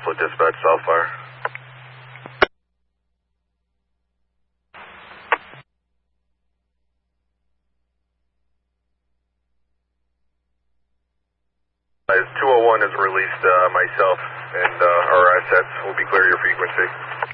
with dispatch, Southfire. As 201 has released myself and our assets, will be clear your frequency.